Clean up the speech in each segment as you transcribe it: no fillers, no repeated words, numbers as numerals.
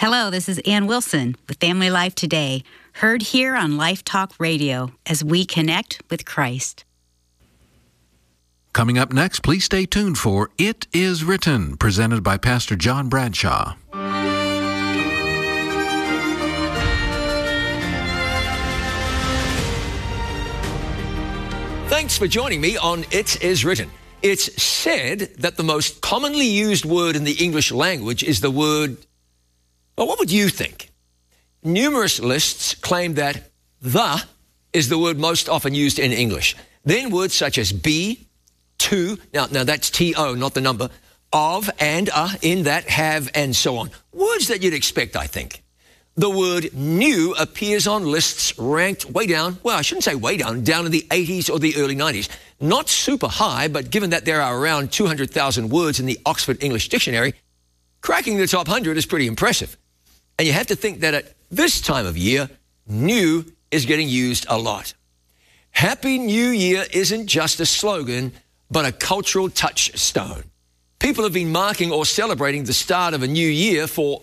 Hello, this is Ann Wilson with Family Life Today, heard here on Life Talk Radio as we connect with Christ. Coming up next, please stay tuned for It Is Written, presented by Pastor John Bradshaw. Thanks for joining me on It Is Written. It's said that the most commonly used word in the English language is the word, well, what would you think? Numerous lists claim that the is the word most often used in English. Then words such as be, to, now that's T-O, not the number, of, and, in, that, have, and so on. Words that you'd expect, I think. The word new appears on lists ranked way down, well, I shouldn't say way down in the 80s or the early 90s. Not super high, but given that there are around 200,000 words in the Oxford English Dictionary, cracking the top 100 is pretty impressive. And you have to think that at this time of year, new is getting used a lot. Happy New Year isn't just a slogan, but a cultural touchstone. People have been marking or celebrating the start of a new year for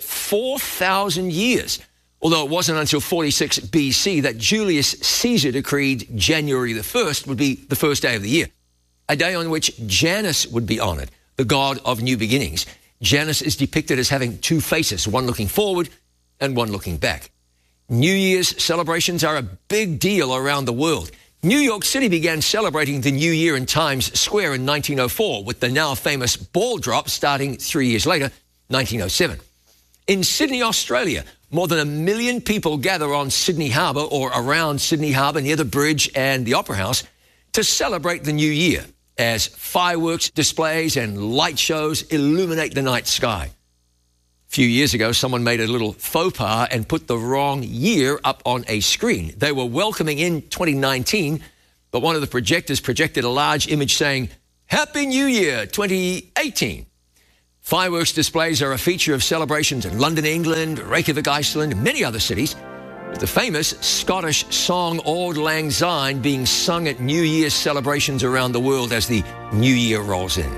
4,000 years, although it wasn't until 46 BC that Julius Caesar decreed January the 1st would be the first day of the year, a day on which Janus would be honored, the god of new beginnings. Janus is depicted as having two faces, one looking forward and one looking back. New Year's celebrations are a big deal around the world. New York City began celebrating the new year in Times Square in 1904, with the now famous ball drop starting 3 years later, 1907. In Sydney, Australia, more than 1 million people gather on Sydney Harbour or around Sydney Harbour near the bridge and the Opera House to celebrate the new year as fireworks displays and light shows illuminate the night sky. A few years ago, someone made a little faux pas and put the wrong year up on a screen. They were welcoming in 2019, but one of the projectors projected a large image saying, Happy New Year 2018. Fireworks displays are a feature of celebrations in London, England, Reykjavik, Iceland, and many other cities, with the famous Scottish song Auld Lang Syne being sung at New Year's celebrations around the world as the New Year rolls in.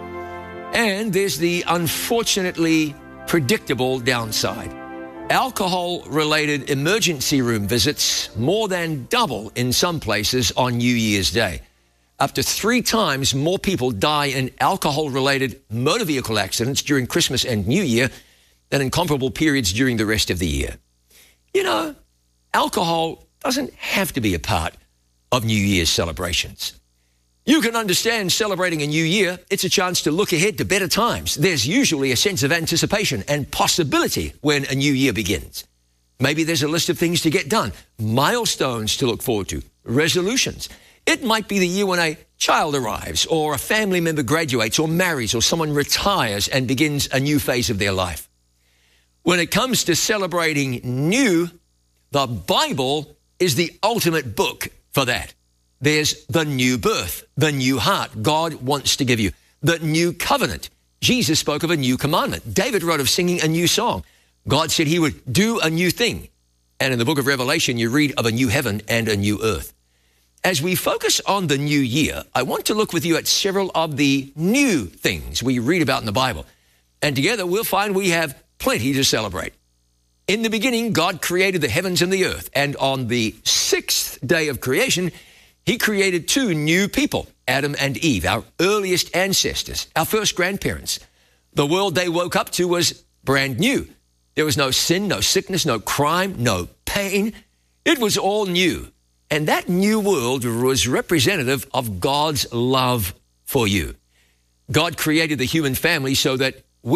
And there's the unfortunately predictable downside. Alcohol-related emergency room visits more than double in some places on New Year's Day. Up to 3 times more people die in alcohol-related motor vehicle accidents during Christmas and New Year than in comparable periods during the rest of the year. You know, alcohol doesn't have to be a part of New Year's celebrations. You can understand celebrating a new year. It's a chance to look ahead to better times. There's usually a sense of anticipation and possibility when a new year begins. Maybe there's a list of things to get done, milestones to look forward to, resolutions. It might be the year when a child arrives or a family member graduates or marries or someone retires and begins a new phase of their life. When it comes to celebrating new, the Bible is the ultimate book for that. There's the new birth, the new heart God wants to give you, the new covenant. Jesus spoke of a new commandment. David wrote of singing a new song. God said he would do a new thing. And in the book of Revelation, you read of a new heaven and a new earth. As we focus on the new year, I want to look with you at several of the new things we read about in the Bible. And together we'll find we have plenty to celebrate. In the beginning, God created the heavens and the earth. And on the 6th day of creation, he created 2 new people, Adam and Eve, our earliest ancestors, our first grandparents. The world they woke up to was brand new. There was no sin, no sickness, no crime, no pain. It was all new. And that new world was representative of God's love for you. God created the human family so that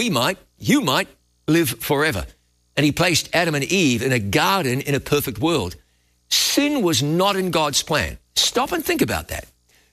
you might live forever. And he placed Adam and Eve in a garden in a perfect world. Sin was not in God's plan. Stop and think about that.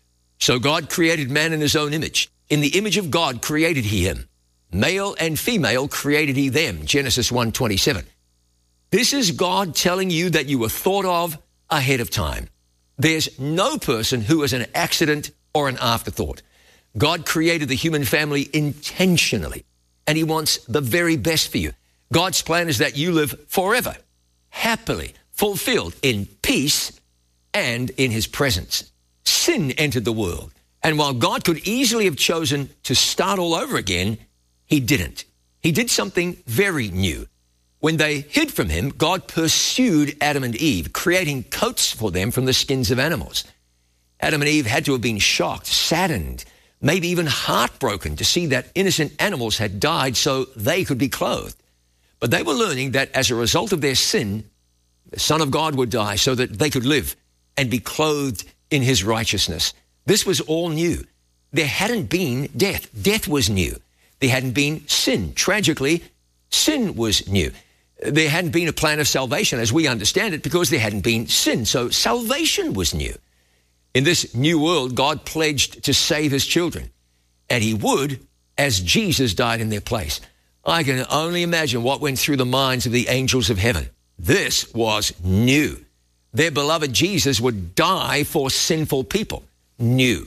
So God created man in his own image. In the image of God created he him. Male and female created he them. Genesis 1:27. This is God telling you that you were thought of ahead of time. There's no person who is an accident or an afterthought. God created the human family intentionally, and he wants the very best for you. God's plan is that you live forever, happily, fulfilled in peace and in his presence. Sin entered the world, and while God could easily have chosen to start all over again, he didn't. He did something very new. When they hid from him, God pursued Adam and Eve, creating coats for them from the skins of animals. Adam and Eve had to have been shocked, saddened, maybe even heartbroken to see that innocent animals had died so they could be clothed. But they were learning that as a result of their sin, the Son of God would die so that they could live and be clothed in his righteousness. This was all new. There hadn't been death. Death was new. There hadn't been sin. Tragically, sin was new. There hadn't been a plan of salvation as we understand it because there hadn't been sin. So salvation was new. In this new world, God pledged to save his children, and he would as Jesus died in their place. I can only imagine what went through the minds of the angels of heaven. This was new. Their beloved Jesus would die for sinful people. New.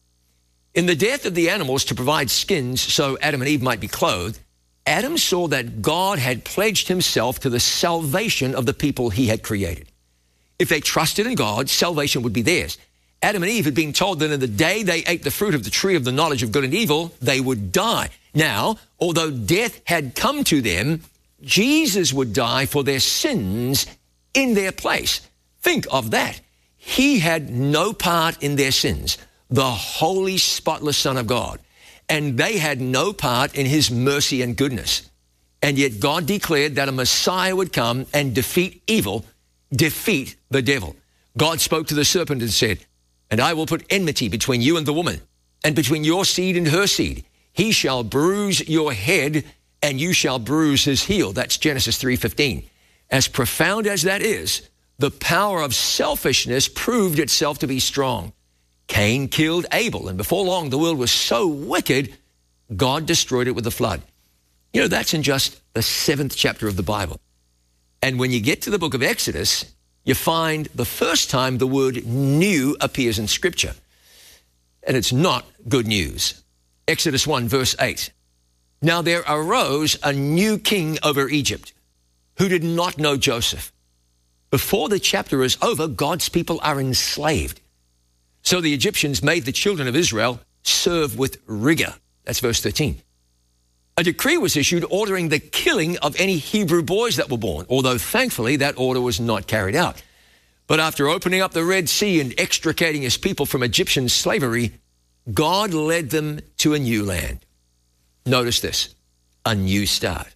In the death of the animals to provide skins so Adam and Eve might be clothed, Adam saw that God had pledged himself to the salvation of the people he had created. If they trusted in God, salvation would be theirs. Adam and Eve had been told that in the day they ate the fruit of the tree of the knowledge of good and evil, they would die. Now, although death had come to them, Jesus would die for their sins in their place. Think of that. He had no part in their sins, the holy, spotless Son of God. And they had no part in his mercy and goodness. And yet God declared that a Messiah would come and defeat evil, defeat the devil. God spoke to the serpent and said, "And I will put enmity between you and the woman, and between your seed and her seed. He shall bruise your head, and you shall bruise his heel." That's Genesis 3:15. As profound as that is, the power of selfishness proved itself to be strong. Cain killed Abel, and before long, the world was so wicked, God destroyed it with a flood. You know, that's in just the 7th chapter of the Bible. And when you get to the book of Exodus, you find the first time the word new appears in Scripture. And it's not good news. Exodus 1, verse 8. Now there arose a new king over Egypt who did not know Joseph. Before the chapter is over, God's people are enslaved. So the Egyptians made the children of Israel serve with rigor. That's verse 13. A decree was issued ordering the killing of any Hebrew boys that were born, although thankfully that order was not carried out. But after opening up the Red Sea and extricating his people from Egyptian slavery, God led them to a new land. Notice this, a new start.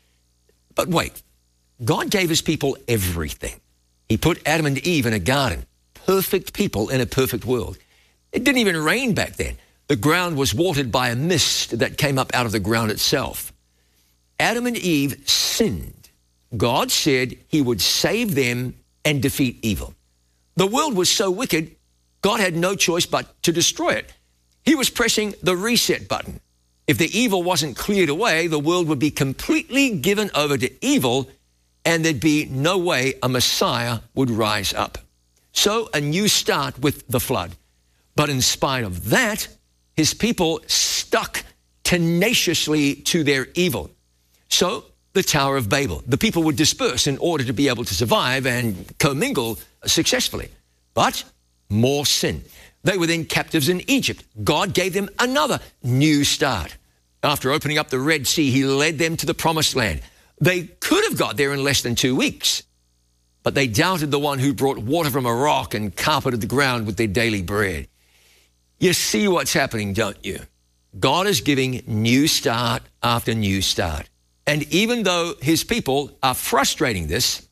But wait, God gave his people everything. He put Adam and Eve in a garden. Perfect people in a perfect world. It didn't even rain back then. The ground was watered by a mist that came up out of the ground itself. Adam and Eve sinned. God said he would save them and defeat evil. The world was so wicked, God had no choice but to destroy it. He was pressing the reset button. If the evil wasn't cleared away, the world would be completely given over to evil, and there'd be no way a Messiah would rise up. So a new start with the flood. But in spite of that, his people stuck tenaciously to their evil. So the Tower of Babel, the people would disperse in order to be able to survive and commingle successfully. But more sin. They were then captives in Egypt. God gave them another new start. After opening up the Red Sea, he led them to the Promised Land. They could have got there in less than 2 weeks. But they doubted the one who brought water from a rock and carpeted the ground with their daily bread. You see what's happening, don't you? God is giving new start after new start. And even though his people are frustrating this,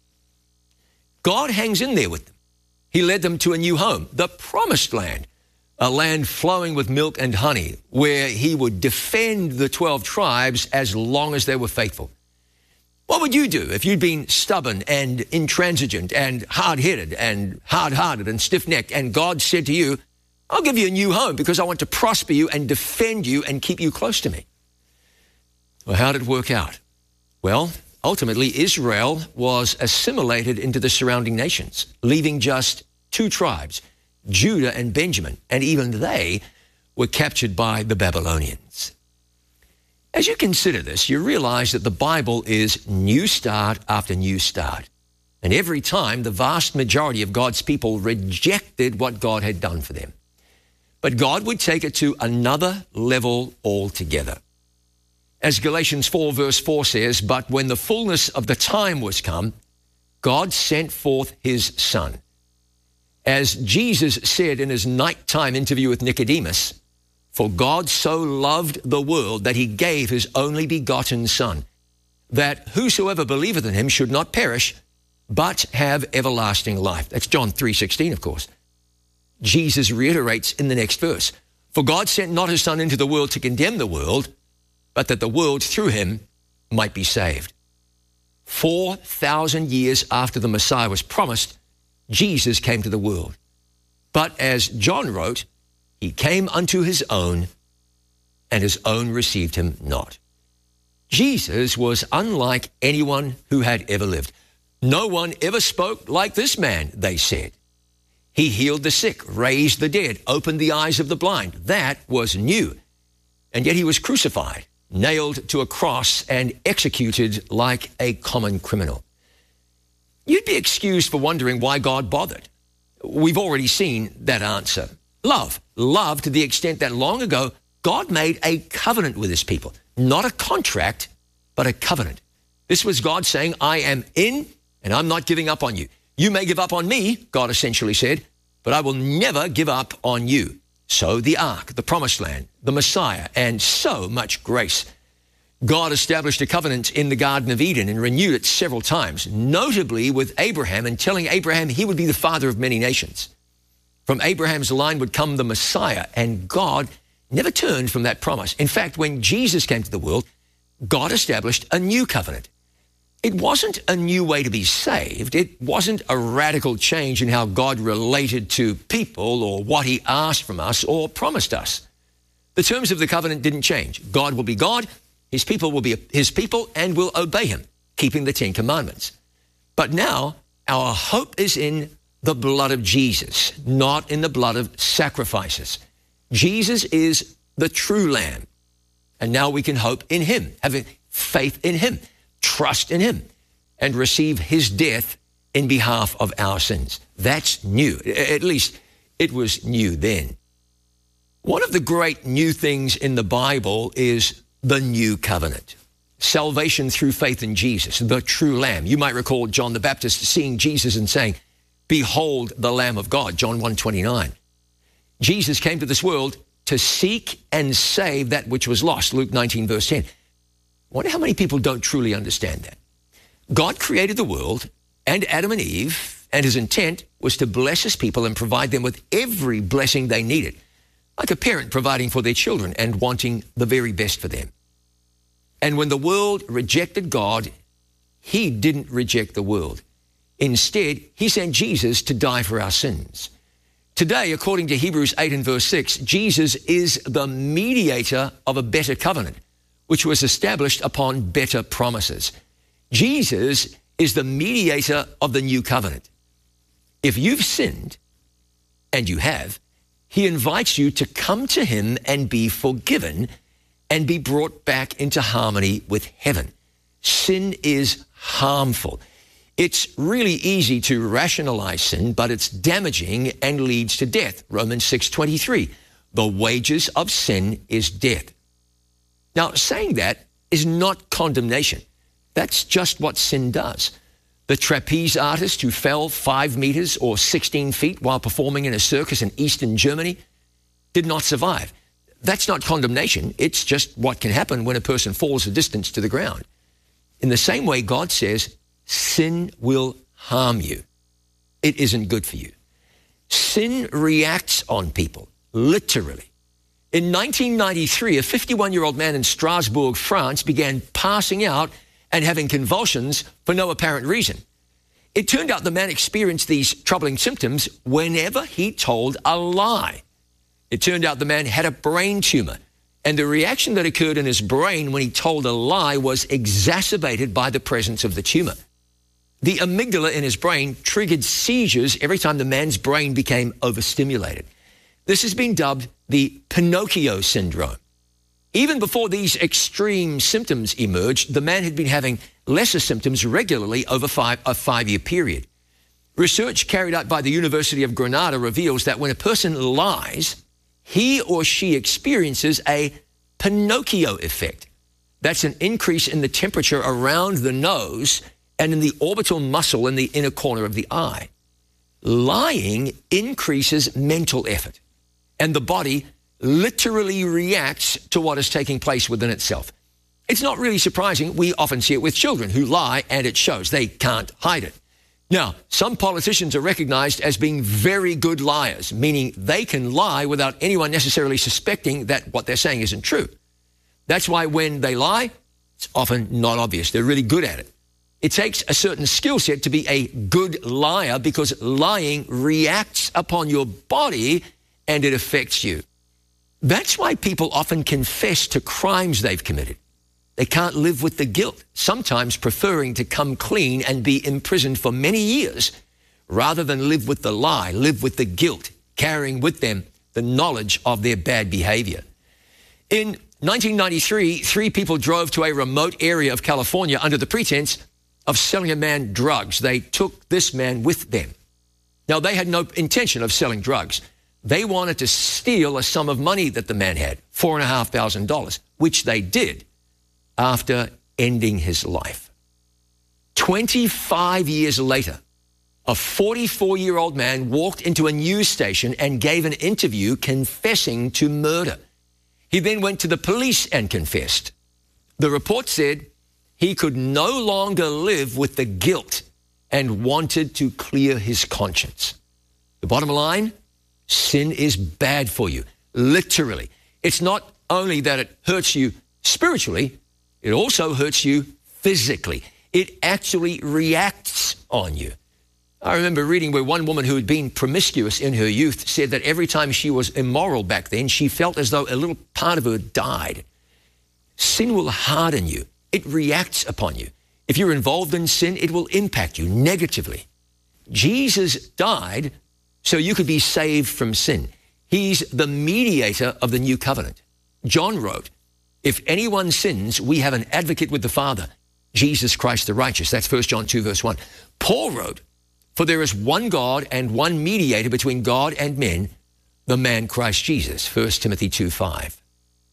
God hangs in there with them. He led them to a new home, the Promised Land, a land flowing with milk and honey, where he would defend the 12 tribes as long as they were faithful. What would you do if you'd been stubborn and intransigent and hard-headed and hard-hearted and stiff-necked, and God said to you, "I'll give you a new home because I want to prosper you and defend you and keep you close to me"? Well, how did it work out? Well, ultimately, Israel was assimilated into the surrounding nations, leaving just 2 tribes, Judah and Benjamin, and even they were captured by the Babylonians. As you consider this, you realize that the Bible is new start after new start. And every time, the vast majority of God's people rejected what God had done for them. But God would take it to another level altogether. As Galatians 4 verse 4 says, "But when the fullness of the time was come, God sent forth his Son." As Jesus said in his nighttime interview with Nicodemus, "For God so loved the world that he gave his only begotten Son, that whosoever believeth in him should not perish, but have everlasting life." That's John 3:16, of course. Jesus reiterates in the next verse, "For God sent not his Son into the world to condemn the world, but that the world through him might be saved." 4,000 years after the Messiah was promised, Jesus came to the world. But as John wrote, "He came unto his own, and his own received him not." Jesus was unlike anyone who had ever lived. "No one ever spoke like this man," they said. "He healed the sick, raised the dead, opened the eyes of the blind." That was new. And yet he was crucified, nailed to a cross, and executed like a common criminal. You'd be excused for wondering why God bothered. We've already seen that answer. Love. Love to the extent that long ago, God made a covenant with his people. Not a contract, but a covenant. This was God saying, "I am in, and I'm not giving up on you. You may give up on me," God essentially said, "but I will never give up on you." So the ark, the promised land, the Messiah, and so much grace. God established a covenant in the Garden of Eden and renewed it several times, notably with Abraham, and telling Abraham he would be the father of many nations. From Abraham's line would come the Messiah, and God never turned from that promise. In fact, when Jesus came to the world, God established a new covenant. It wasn't a new way to be saved. It wasn't a radical change in how God related to people or what he asked from us or promised us. The terms of the covenant didn't change. God will be God, his people will be his people, and will obey him, keeping the 10 Commandments. But now our hope is in the blood of Jesus, not in the blood of sacrifices. Jesus is the true Lamb, and now we can hope in him, having faith in him, trust in him, and receive his death in behalf of our sins. That's new. At least it was new then. One of the great new things in the Bible is the new covenant. Salvation through faith in Jesus, the true Lamb. You might recall John the Baptist seeing Jesus and saying, "Behold the Lamb of God," John 1:29. Jesus came to this world to seek and save that which was lost, Luke 19 verse 10. I wonder how many people don't truly understand that. God created the world and Adam and Eve, and his intent was to bless his people and provide them with every blessing they needed, like a parent providing for their children and wanting the very best for them. And when the world rejected God, he didn't reject the world. Instead, he sent Jesus to die for our sins. Today, according to Hebrews 8 and verse 6, Jesus is the mediator of a better covenant, which was established upon better promises. Jesus is the mediator of the new covenant. If you've sinned, and you have, he invites you to come to him and be forgiven and be brought back into harmony with heaven. Sin is harmful. It's really easy to rationalize sin, but it's damaging and leads to death. Romans 6:23, the wages of sin is death. Now, saying that is not condemnation. That's just what sin does. The trapeze artist who fell 5 meters or 16 feet while performing in a circus in Eastern Germany did not survive. That's not condemnation. It's just what can happen when a person falls a distance to the ground. In the same way, God says, sin will harm you. It isn't good for you. Sin reacts on people, literally. In 1993, a 51-year-old man in Strasbourg, France, began passing out and having convulsions for no apparent reason. It turned out the man experienced these troubling symptoms whenever he told a lie. It turned out the man had a brain tumor, and the reaction that occurred in his brain when he told a lie was exacerbated by the presence of the tumor. The amygdala in his brain triggered seizures every time the man's brain became overstimulated. This has been dubbed the Pinocchio syndrome. Even before these extreme symptoms emerged, the man had been having lesser symptoms regularly over a 5-year period. Research carried out by the University of Granada reveals that when a person lies, he or she experiences a Pinocchio effect. That's an increase in the temperature around the nose and in the orbital muscle in the inner corner of the eye. Lying increases mental effort, and the body literally reacts to what is taking place within itself. It's not really surprising. We often see it with children who lie, and it shows. They can't hide it. Now, some politicians are recognized as being very good liars, meaning they can lie without anyone necessarily suspecting that what they're saying isn't true. That's why when they lie, it's often not obvious. They're really good at it. It takes a certain skill set to be a good liar because lying reacts upon your body and it affects you. That's why people often confess to crimes they've committed. They can't live with the guilt, sometimes preferring to come clean and be imprisoned for many years rather than live with the lie, live with the guilt, carrying with them the knowledge of their bad behavior. In 1993, 3 people drove to a remote area of California under the pretense of selling a man drugs. They took this man with them. Now, they had no intention of selling drugs. They wanted to steal a sum of money that the man had, $4,500, which they did after ending his life. 25 years later, a 44-year-old man walked into a news station and gave an interview confessing to murder. He then went to the police and confessed. The report said he could no longer live with the guilt and wanted to clear his conscience. The bottom line, sin is bad for you, literally. It's not only that it hurts you spiritually, it also hurts you physically. It actually reacts on you. I remember reading where one woman who had been promiscuous in her youth said that every time she was immoral back then, she felt as though a little part of her died. Sin will harden you. It reacts upon you. If you're involved in sin, it will impact you negatively. Jesus died so you could be saved from sin. He's the mediator of the new covenant. John wrote, if anyone sins, we have an advocate with the Father, Jesus Christ the righteous. That's 1 John 2, verse 1. Paul wrote, for there is one God and one mediator between God and men, the man Christ Jesus, 1 Timothy 2, 5.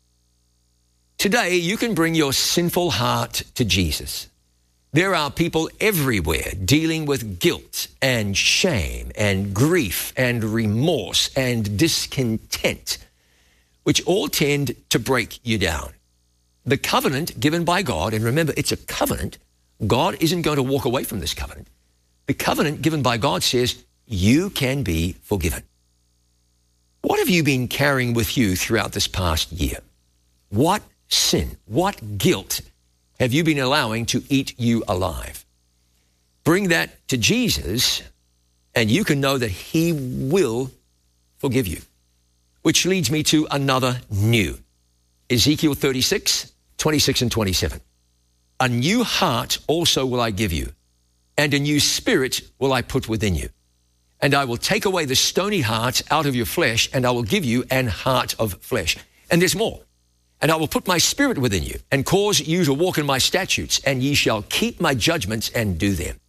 Today, you can bring your sinful heart to Jesus. There are people everywhere dealing with guilt and shame and grief and remorse and discontent, which all tend to break you down. The covenant given by God, and remember, it's a covenant. God isn't going to walk away from this covenant. The covenant given by God says you can be forgiven. What have you been carrying with you throughout this past year? What sin, what guilt have you been allowing to eat you alive? Bring that to Jesus, and you can know that he will forgive you. Which leads me to another new. Ezekiel 36, 26 and 27. A new heart also will I give you, and a new spirit will I put within you. And I will take away the stony heart out of your flesh, and I will give you an heart of flesh. And there's more. And I will put my spirit within you, and cause you to walk in my statutes, and ye shall keep my judgments and do them.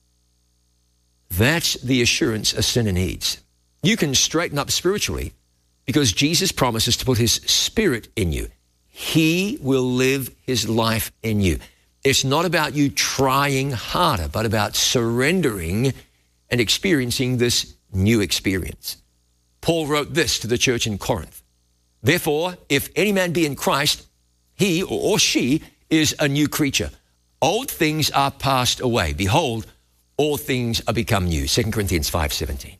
That's the assurance a sinner needs. You can straighten up spiritually because Jesus promises to put his spirit in you. He will live his life in you. It's not about you trying harder, but about surrendering and experiencing this new experience. Paul wrote this to the church in Corinth. Therefore, if any man be in Christ, he or she is a new creature. Old things are passed away. Behold, all things are become new. 2 Corinthians 5:17.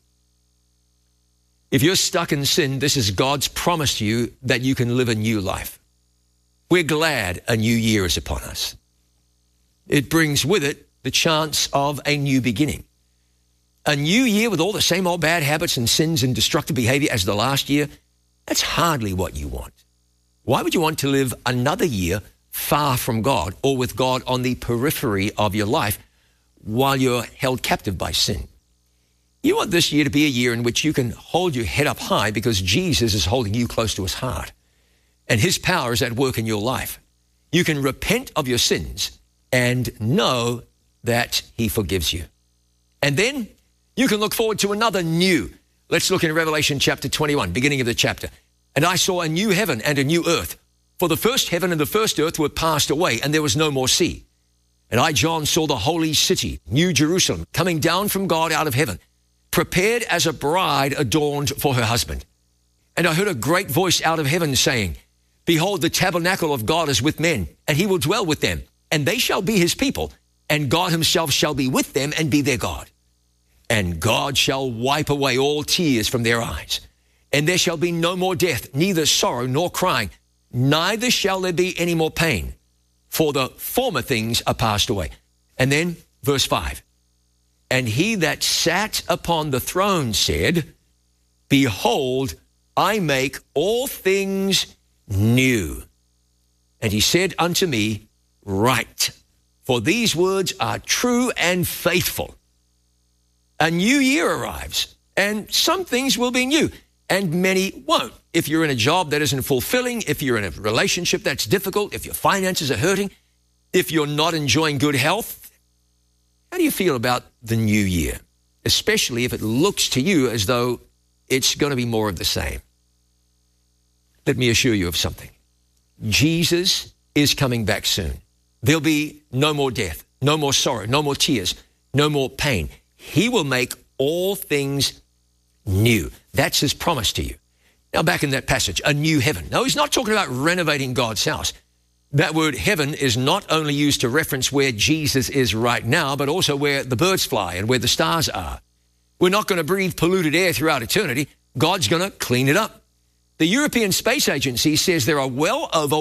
If you're stuck in sin, this is God's promise to you that you can live a new life. We're glad a new year is upon us. It brings with it the chance of a new beginning. A new year with all the same old bad habits and sins and destructive behavior as the last year, that's hardly what you want. Why would you want to live another year far from God or with God on the periphery of your life while you're held captive by sin? You want this year to be a year in which you can hold your head up high because Jesus is holding you close to his heart and his power is at work in your life. You can repent of your sins and know that he forgives you. And then you can look forward to another new. Let's look in Revelation chapter 21, beginning of the chapter. And I saw a new heaven and a new earth, For the first heaven and the first earth were passed away, and there was no more sea. And I, John, saw the holy city, New Jerusalem, coming down from God out of heaven, prepared as a bride adorned for her husband. And I heard a great voice out of heaven saying, Behold, the tabernacle of God is with men, and he will dwell with them, and they shall be his people, and God himself shall be with them and be their God. And God shall wipe away all tears from their eyes. And there shall be no more death, neither sorrow nor crying, neither shall there be any more pain, for the former things are passed away. And then verse 5, and he that sat upon the throne said, Behold, I make all things new. And he said unto me, Write, for these words are true and faithful. A new year arrives, and some things will be new, and many won't. If you're in a job that isn't fulfilling, if you're in a relationship that's difficult, if your finances are hurting, if you're not enjoying good health, how do you feel about the new year? Especially if it looks to you as though it's going to be more of the same. Let me assure you of something. Jesus is coming back soon. There'll be no more death, no more sorrow, no more tears, no more pain. He will make all things new. That's his promise to you. Now back in that passage, a new heaven. No, he's not talking about renovating God's house. That word heaven is not only used to reference where Jesus is right now, but also where the birds fly and where the stars are. We're not going to breathe polluted air throughout eternity. God's going to clean it up. The European Space Agency says there are well over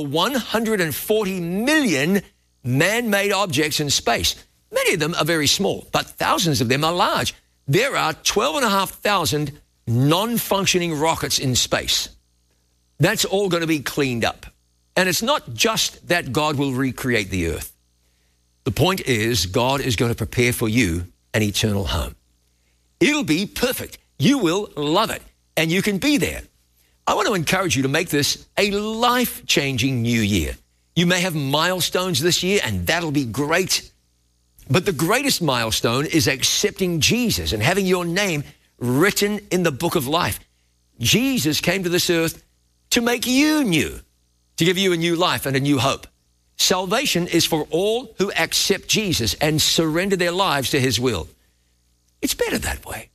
140 million man-made objects in space. Many of them are very small, but thousands of them are large. There are 12,500 non-functioning rockets in space. That's all going to be cleaned up. And it's not just that God will recreate the earth. The point is, God is going to prepare for you an eternal home. It'll be perfect. You will love it, and you can be there. I want to encourage you to make this a life-changing new year. You may have milestones this year, and that'll be great. But the greatest milestone is accepting Jesus and having your name written in the book of life. Jesus came to this earth to make you new, to give you a new life and a new hope. Salvation is for all who accept Jesus and surrender their lives to his will. It's better that way.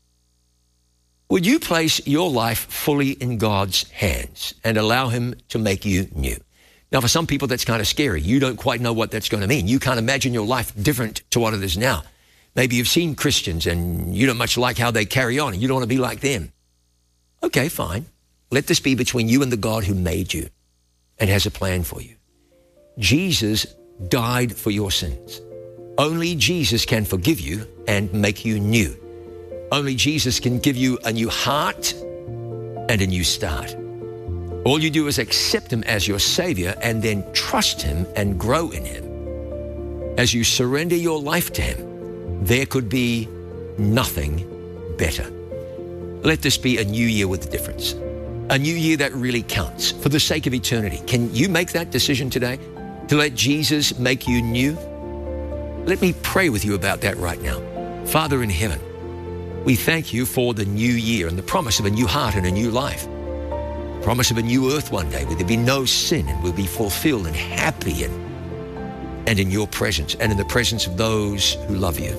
Would you place your life fully in God's hands and allow him to make you new? Now, for some people, that's kind of scary. You don't quite know what that's going to mean. You can't imagine your life different to what it is now. Maybe you've seen Christians and you don't much like how they carry on and you don't want to be like them. Okay, fine. Let this be between you and the God who made you and has a plan for you. Jesus died for your sins. Only Jesus can forgive you and make you new. Only Jesus can give you a new heart and a new start. All you do is accept him as your Savior and then trust him and grow in him. As you surrender your life to him, there could be nothing better. Let this be a new year with a difference. A new year that really counts for the sake of eternity. Can you make that decision today to let Jesus make you new? Let me pray with you about that right now. Father in heaven, we thank you for the new year and the promise of a new heart and a new life. Promise of a new earth one day where there be no sin and we'll be fulfilled and happy and in your presence and in the presence of those who love you.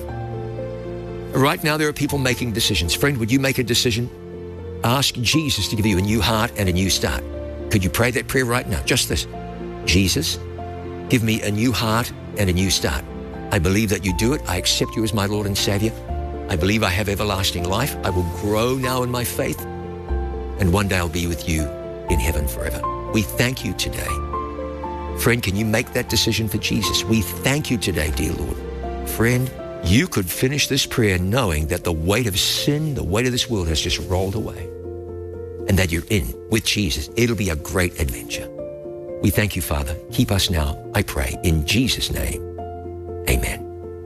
Right now there are people making decisions. Friend, would you make a decision? Ask Jesus to give you a new heart and a new start. Could you pray that prayer right now? Just this. Jesus, give me a new heart and a new start. I believe that you do it. I accept you as my Lord and Savior. I believe I have everlasting life. I will grow now in my faith. And one day I'll be with you in heaven forever. We thank you today. Friend, can you make that decision for Jesus? We thank you today, dear Lord. Friend, you could finish this prayer knowing that the weight of sin, the weight of this world has just rolled away and that you're in with Jesus. It'll be a great adventure. We thank you, Father. Keep us now, I pray, in Jesus' name. Amen.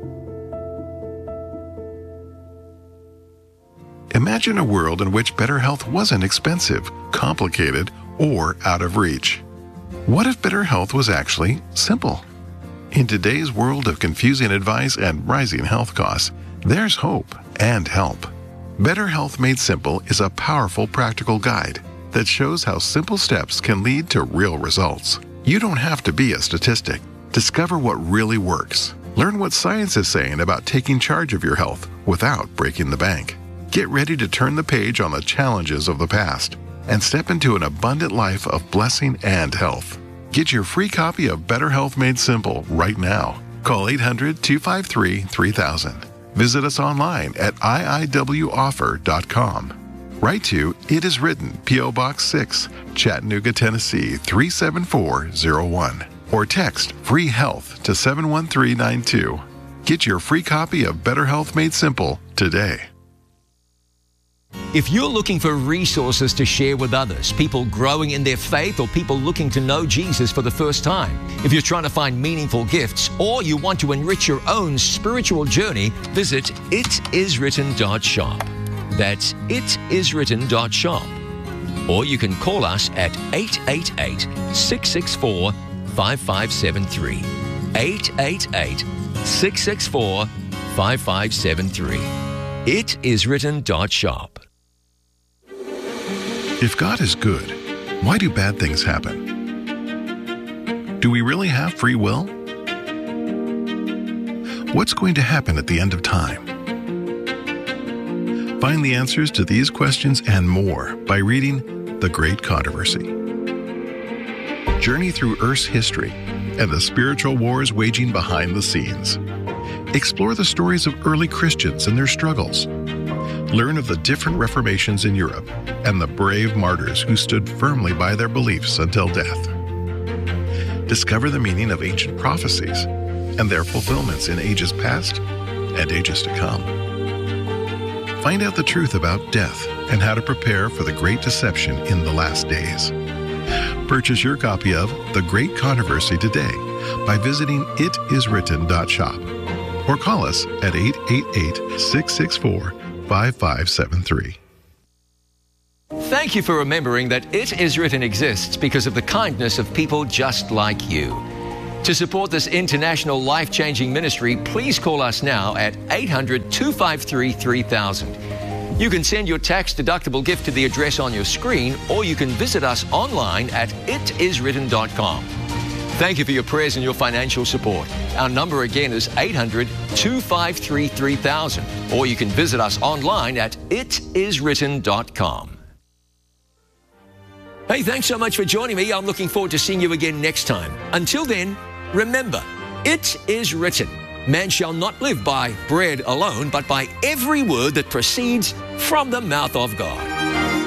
Imagine a world in which better health wasn't expensive, complicated, or out of reach. What if better health was actually simple? In today's world of confusing advice and rising health costs, there's hope and help. Better Health Made Simple is a powerful practical guide that shows how simple steps can lead to real results. You don't have to be a statistic. Discover what really works. Learn what science is saying about taking charge of your health without breaking the bank. Get ready to turn the page on the challenges of the past and step into an abundant life of blessing and health. Get your free copy of Better Health Made Simple right now. Call 800-253-3000. Visit us online at iiwoffer.com. Write to It Is Written, P.O. Box 6, Chattanooga, Tennessee 37401. Or text FREE HEALTH to 71392. Get your free copy of Better Health Made Simple today. If you're looking for resources to share with others, people growing in their faith or people looking to know Jesus for the first time, if you're trying to find meaningful gifts or you want to enrich your own spiritual journey, visit itiswritten.shop. That's itiswritten.shop. Or you can call us at 888-664-5573. 888-664-5573. Itiswritten.shop. If God is good, why do bad things happen? Do we really have free will? What's going to happen at the end of time? Find the answers to these questions and more by reading The Great Controversy. Journey through Earth's history and the spiritual wars waging behind the scenes. Explore the stories of early Christians and their struggles. Learn of the different reformations in Europe and the brave martyrs who stood firmly by their beliefs until death. Discover the meaning of ancient prophecies and their fulfillments in ages past and ages to come. Find out the truth about death and how to prepare for the great deception in the last days. Purchase your copy of The Great Controversy today by visiting itiswritten.shop or call us at 888-664-5573. Thank you for remembering that It Is Written exists because of the kindness of people just like you. To support this international life-changing ministry, please call us now at 800-253-3000. You can send your tax-deductible gift to the address on your screen, or you can visit us online at itiswritten.com. Thank you for your prayers and your financial support. Our number again is 800-253-3000, or you can visit us online at itiswritten.com. Hey, thanks so much for joining me. I'm looking forward to seeing you again next time. Until then, remember, it is written, man shall not live by bread alone, but by every word that proceeds from the mouth of God.